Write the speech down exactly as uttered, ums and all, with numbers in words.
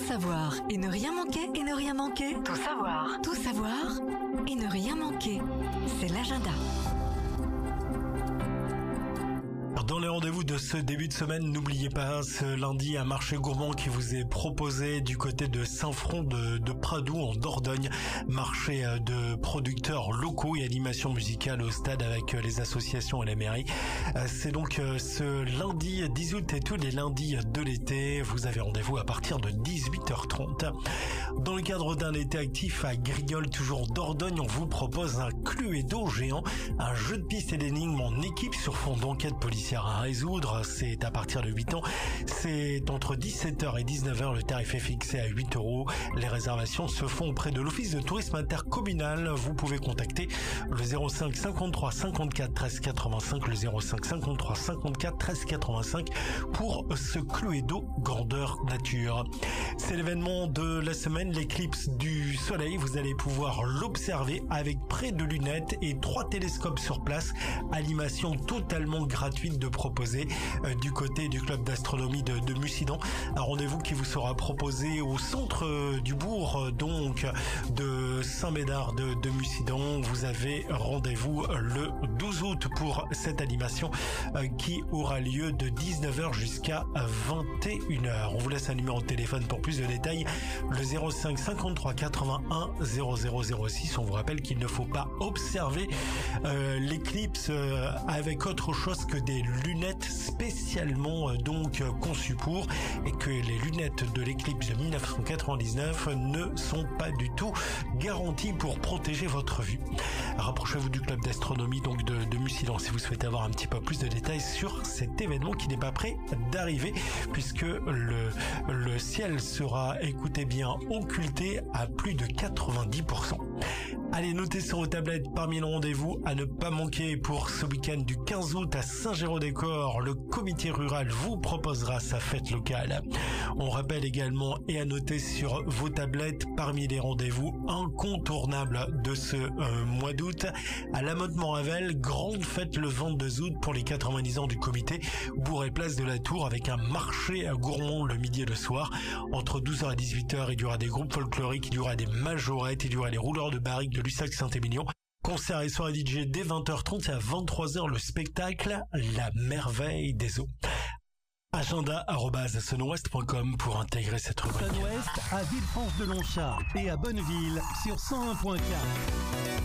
savoir et ne rien manquer et ne rien manquer. Tout savoir. Tout savoir et ne rien manquer. C'est l'agenda. Dans les rendez-vous de ce début de semaine, n'oubliez pas ce lundi un marché gourmand qui vous est proposé du côté de Saint-Front de, de Pradoux en Dordogne. Marché de producteurs locaux et animation musicale au stade avec les associations et la mairie. C'est donc ce lundi dix août et tous les lundis de l'été. Vous avez rendez-vous à partir de dix-huit heures trente. Dans le cadre d'un été actif à Grignols, toujours Dordogne, on vous propose un Cluedo géant, un jeu de pistes et d'énigmes en équipe sur fond d'enquête policière à résoudre. C'est à partir de huit ans. C'est entre dix-sept heures et dix-neuf heures. Le tarif est fixé à huit euros. Les réservations se font auprès de l'Office de tourisme intercommunal. Vous pouvez contacter le zéro cinq cinquante-trois cinquante-quatre treize quatre-vingt-cinq, le zéro cinq cinquante-trois cinquante-quatre treize quatre-vingt-cinq pour ce Cluedo grandeur nature. C'est l'événement de la semaine, l'éclipse du soleil. Vous allez pouvoir l'observer avec près de lunettes et trois télescopes sur place. Animation totalement gratuite de proposer euh, du côté du club d'astronomie de, de Mussidan. Un rendez-vous qui vous sera proposé au centre euh, du bourg, euh, donc de Saint-Médard de, de Mussidan. Vous avez rendez-vous le douze août pour cette animation euh, qui aura lieu de dix-neuf heures jusqu'à vingt et une heures. On vous laisse un numéro de téléphone pour plus de détails, le zéro cinq cinquante-trois quatre-vingt-un zéro zéro zéro six. On vous rappelle qu'il ne faut pas observer euh, l'éclipse euh, avec autre chose que des lunettes spécialement euh, donc euh, conçues pour, et que les lunettes de l'éclipse de mille neuf cent quatre-vingt-dix-neuf ne sont pas du tout garanties pour protéger votre vue. Rapprochez-vous du club d'astronomie donc de, de Mussidan si vous souhaitez avoir un petit peu plus de détails sur cet événement qui n'est pas prêt d'arriver, puisque le, le ciel sera, écoutez bien, occulté à plus de quatre-vingt-dix pour cent. Allez, notez sur vos tablettes parmi les rendez-vous à ne pas manquer pour ce week-end du quinze août à Saint-Géraud-des-Corps. Le comité rural vous proposera sa fête locale. On rappelle également et à noter sur vos tablettes parmi les rendez-vous incontournables de ce euh, mois d'août à La Motte-Moravel, grande fête le vingt-deux août pour les quatre-vingt-dix ans du comité, bourg et place de la Tour avec un marché gourmand le midi et le soir. Entre douze heures et dix-huit heures, il y aura des groupes folkloriques, il y aura des majorettes, il y aura les rouleurs de barriques de Lussac Saint-Émilion. Concert et soirée D J dès vingt heures trente et à vingt-trois heures le spectacle La Merveille des Eaux. Agenda arobase sunwest point com pour intégrer cette rubrique. Sunwest à Villefranche-de-Longchamp et à Bonneville sur cent un point quatre.